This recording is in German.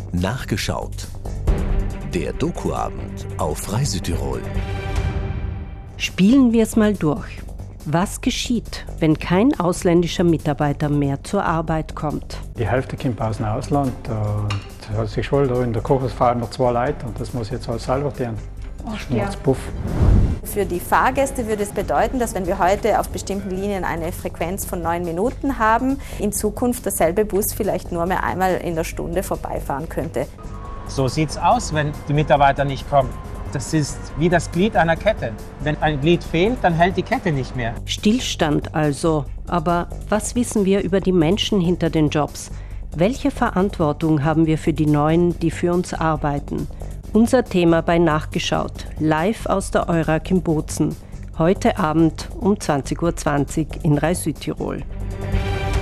Nachgeschaut. Der Dokuabend auf Reisetirol. Spielen wir es mal durch. Was geschieht, wenn kein ausländischer Mitarbeiter mehr zur Arbeit kommt? Die Hälfte kommt aus dem Ausland. Da hat sich schon in der Küche fahren noch 2 Leute und das muss jetzt alles selber tun. Das macht's puff. Für die Fahrgäste würde es bedeuten, dass wenn wir heute auf bestimmten Linien eine Frequenz von 9 Minuten haben, in Zukunft derselbe Bus vielleicht nur mehr einmal in der Stunde vorbeifahren könnte. So sieht's aus, wenn die Mitarbeiter nicht kommen. Das ist wie das Glied einer Kette. Wenn ein Glied fehlt, dann hält die Kette nicht mehr. Stillstand also. Aber was wissen wir über die Menschen hinter den Jobs? Welche Verantwortung haben wir für die Neuen, die für uns arbeiten? Unser Thema bei Nachgeschaut, live aus der Euraq in Bozen. Heute Abend um 20:20 Uhr in Rais Südtirol.